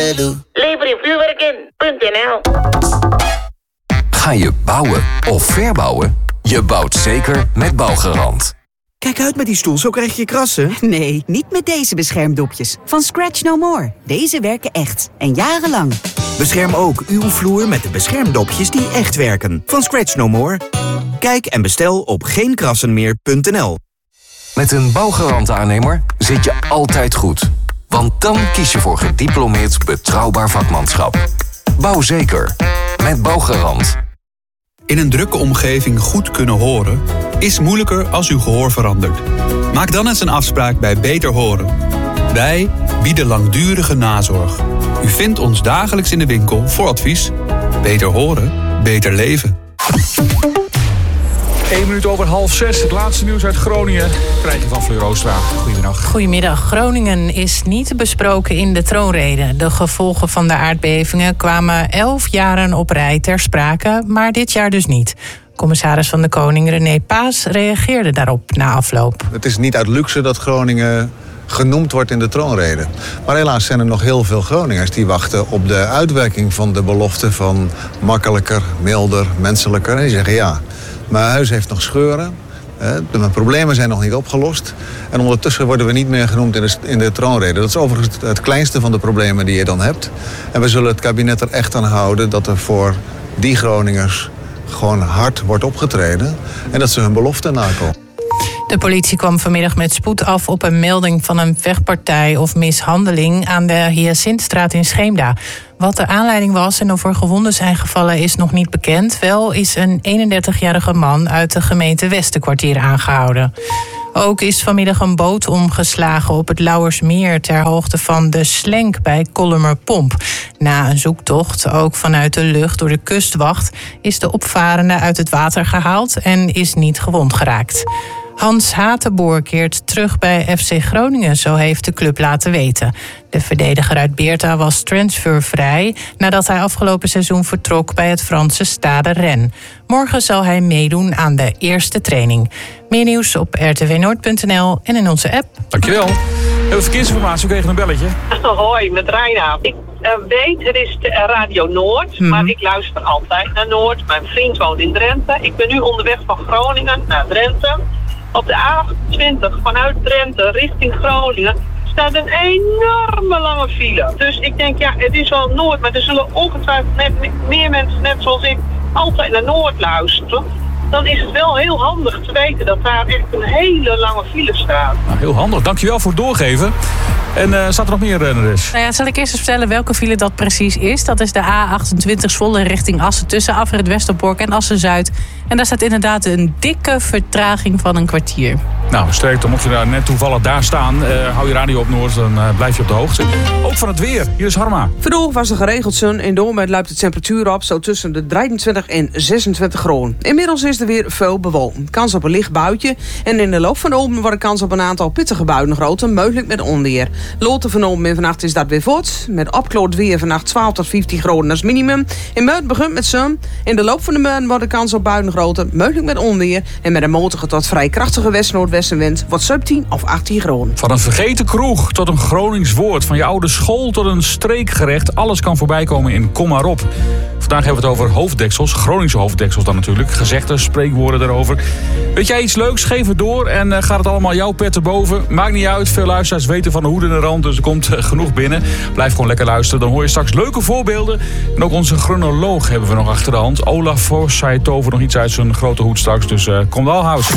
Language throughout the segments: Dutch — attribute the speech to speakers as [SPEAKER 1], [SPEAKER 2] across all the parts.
[SPEAKER 1] gedoe.
[SPEAKER 2] Lever je vuurwerk in.nl.
[SPEAKER 3] Ga je bouwen of verbouwen? Je bouwt zeker met Bouwgarant.
[SPEAKER 4] Kijk uit met die stoel, zo krijg je krassen.
[SPEAKER 5] Nee, niet met deze beschermdopjes. Van Scratch No More. Deze werken echt. En jarenlang.
[SPEAKER 4] Bescherm ook uw vloer met de beschermdopjes die echt werken. Van Scratch No More. Kijk en bestel op geenkrassenmeer.nl.
[SPEAKER 3] Met een Bouwgarant-aannemer zit je altijd goed. Want dan kies je voor gediplomeerd betrouwbaar vakmanschap. Bouw zeker. Met Bouwgarant.
[SPEAKER 6] In een drukke omgeving goed kunnen horen is moeilijker als uw gehoor verandert. Maak dan eens een afspraak bij Beter Horen. Wij bieden langdurige nazorg. U vindt ons dagelijks in de winkel voor advies. Beter horen, beter leven.
[SPEAKER 7] 1 minuut over 5:30. Het laatste nieuws uit Groningen krijg je van Fleur Oostra. Goedemiddag.
[SPEAKER 8] Goedemiddag. Groningen is niet besproken in de troonrede. De gevolgen van de aardbevingen kwamen 11 jaren op rij ter sprake, maar dit jaar dus niet. Commissaris van de Koning René Paas reageerde daarop na afloop.
[SPEAKER 9] Het is niet uit luxe dat Groningen genoemd wordt in de troonrede. Maar helaas zijn er nog heel veel Groningers die wachten op de uitwerking van de belofte van makkelijker, milder, menselijker. En die zeggen ja, mijn huis heeft nog scheuren. Mijn problemen zijn nog niet opgelost. En ondertussen worden we niet meer genoemd in de troonrede. Dat is overigens het kleinste van de problemen die je dan hebt. En we zullen het kabinet er echt aan houden dat er voor die Groningers gewoon hard wordt opgetreden. En dat ze hun belofte nakomen.
[SPEAKER 8] De politie kwam vanmiddag met spoed af op een melding van een vechtpartij of mishandeling aan de Hyacintstraat in Scheemda. Wat de aanleiding was en of er gewonden zijn gevallen is nog niet bekend. Wel is een 31-jarige man uit de gemeente Westerkwartier aangehouden. Ook is vanmiddag een boot omgeslagen op het Lauwersmeer ter hoogte van de Slenk bij Kollumerpomp. Na een zoektocht, ook vanuit de lucht door de kustwacht, is de opvarende uit het water gehaald en is niet gewond geraakt. Hans Hatenboer keert terug bij FC Groningen, zo heeft de club laten weten. De verdediger uit Beerta was transfervrij nadat hij afgelopen seizoen vertrok bij het Franse Stade Rennes. Morgen zal hij meedoen aan de eerste training. Meer nieuws op rtwnoord.nl en in onze app.
[SPEAKER 7] Dankjewel. Heel verkeersinformatie, we kregen een belletje.
[SPEAKER 10] Hoi, met Reina. Ik weet, het is Radio Noord, maar ik luister altijd naar Noord. Mijn vriend woont in Drenthe. Ik ben nu onderweg van Groningen naar Drenthe. Op de A28 vanuit Drenthe richting Groningen staat een enorme lange file. Dus ik denk, ja, het is wel Noord, maar er zullen ongetwijfeld meer mensen, net zoals ik, altijd naar Noord luisteren. Dan is het wel heel handig te weten dat daar echt een hele lange file staat.
[SPEAKER 7] Nou, heel handig. Dankjewel voor het doorgeven. En staat er nog meer, Neres?
[SPEAKER 8] Nou ja, zal ik eerst eens vertellen welke file dat precies is? Dat is de A28 Zwolle richting Assen tussen Afrit Westerbork en Assen-Zuid. En daar staat inderdaad een dikke vertraging van een kwartier.
[SPEAKER 7] Nou, sterkte. Mocht je daar net toevallig daar staan, hou je radio op Noord, dan blijf je op de hoogte. Ook van het weer. Hier is Harma.
[SPEAKER 11] Vandaag was er geregeld zon en daarmee loopt de temperatuur op zo tussen de 23 en 26 graden. Inmiddels is er weer veel bewolking. Kans op een licht buitje en in de loop van de open wordt de kans op een aantal pittige buien groter, mogelijk met onweer. Loten van open en vannacht is dat weer voort. Met opkloot weer vannacht 12 tot 15 graden als minimum. In Muiden begint met zon. In de loop van de maand wordt de kans op buien groter, mogelijk met onweer. En met een matige tot vrij krachtige west-noordwestenwind wordt 17 of 18 graden.
[SPEAKER 7] Van een vergeten kroeg tot een Gronings woord. Van je oude school tot een streekgerecht. Alles kan voorbij komen in Kom maar op. Vandaag hebben we het over hoofddeksels. Groningse hoofddeksels dan natuurlijk. Gezegden, spreekwoorden daarover. Weet jij iets leuks? Geef het door. En gaat het allemaal jouw pet erboven? Maakt niet uit. Veel luisteraars weten van de hoed en de rand. Dus er komt genoeg binnen. Blijf gewoon lekker luisteren. Dan hoor je straks leuke voorbeelden. En ook onze chronoloog hebben we nog achter de hand. Olaf Forsyth tovert nog iets uit zijn grote hoed straks. Dus kom wel, house.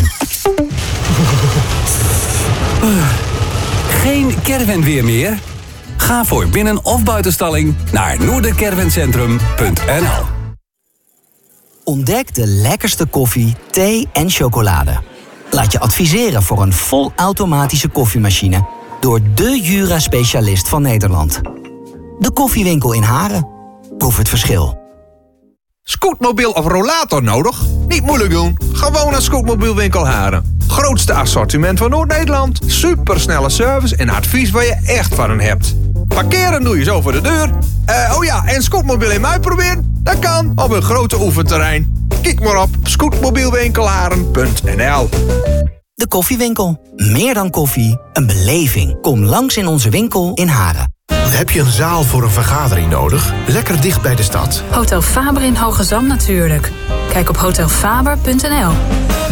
[SPEAKER 12] Geen caravanweer meer? Ga voor binnen- of buitenstalling naar noordercaravancentrum.nl.
[SPEAKER 13] Ontdek de lekkerste koffie, thee en chocolade. Laat je adviseren voor een volautomatische koffiemachine door de Jura-specialist van Nederland. De Koffiewinkel in Haren. Proef het verschil.
[SPEAKER 14] Scootmobiel of rollator nodig? Niet moeilijk doen. Gewoon naar Scootmobielwinkel Haren. Grootste assortiment van Noord-Nederland. Supersnelle service en advies waar je echt van hen hebt. Parkeren doe je zo voor de deur. En scootmobiel in mij proberen? Dat kan op een grote oefenterrein. Kijk maar op scootmobielwinkelharen.nl.
[SPEAKER 13] De Koffiewinkel. Meer dan koffie, een beleving. Kom langs in onze winkel in Haren.
[SPEAKER 1] Heb je een zaal voor een vergadering nodig? Lekker dicht bij de stad.
[SPEAKER 15] Hotel Faber in Hoogezand natuurlijk. Kijk op hotelfaber.nl.